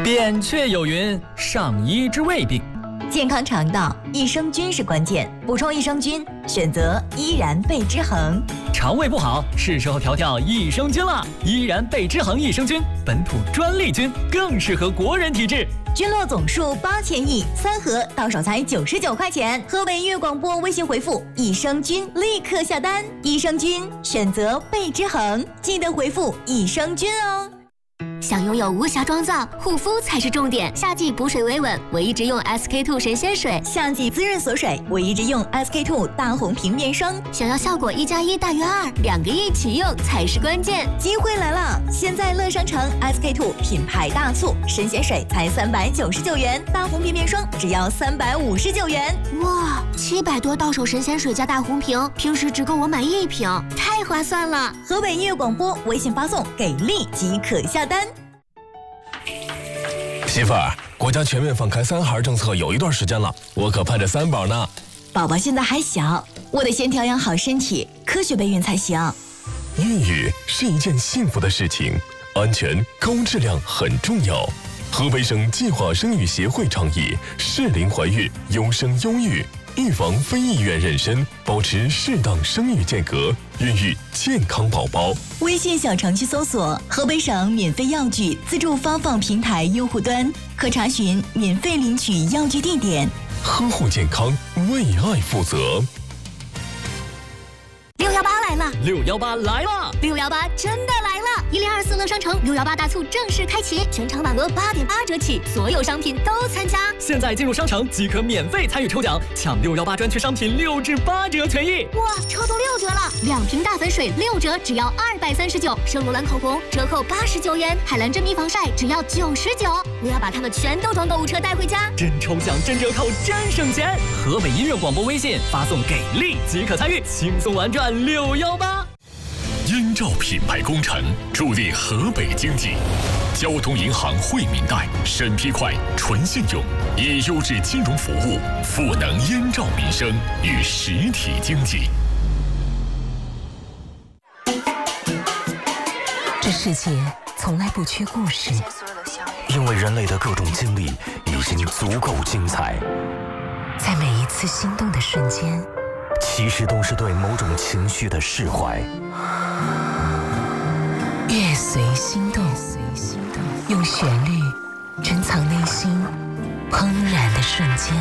扁鹊有云：上医之未病。 健康肠道，益生菌是关键，补充益生菌，选择依然贝之恒。 肠胃不好，是时候调调益生菌了。依然贝之恒益生菌，本土专利菌，更适合国人体质。 菌落总数8000亿，3盒到手才99块钱。河北音乐广播微信回复益生菌，立刻下单。益生菌选择贝之恒，记得回复益生菌哦。 想拥有无瑕妆造，护肤才是重点。夏季补水维稳，我一直用 SK-II 神仙水； 夏季滋润锁水，我一直用 SK-II 大红瓶面霜。 想要效果1+1大于2，2个一起用才是关键。 机会来了！现在乐商城 SK-II 品牌大促，神仙水才399元，大红瓶面霜只要359元。 哇，700多到手神仙水加大红瓶，平时只够我买1瓶，太划算了！ 河北音乐广播微信发送给力即可下单。 媳妇儿，国家全面放开3孩政策有一段时间了，我可盼着3宝呢。 宝宝现在还小，我得先调养好身体，科学备孕才行。 孕育是一件幸福的事情，安全高质量很重要。河北省计划生育协会倡议适龄怀孕，优生优育，预防非意愿妊娠，保持适当生育间隔，孕育健康宝宝。 微信小程序搜索河北省免费药具自助发放平台用户端，可查询免费领取药具地点。 呵护健康，为爱负责。 618来了 ！618来了 ！618真的来了！1024乐商城618大促正式开启，全场满额8.8折起，所有商品都参加。 现在进入商城即可免费参与抽奖，抢618专区商品6至8折权益。 哇，抽到6折了！2瓶大粉水6折，只要239；圣罗兰口红折扣89元，海蓝珍妮防晒只要99。我要把它们全都装购物车带回家， 真抽奖，真折扣，真省钱！河北音乐广播微信发送给力即可参与，轻松玩转618。 燕赵品牌工程助力河北经济，交通银行惠民贷审批快，纯信用，以优质金融服务赋能燕赵民生与实体经济。 这世界从来不缺故事， 因为人类的各种经历已经足够精彩。 在每一次心动的瞬间， 其实都是对某种情绪的释怀。 乐随心动，用旋律珍藏内心怦然的瞬间。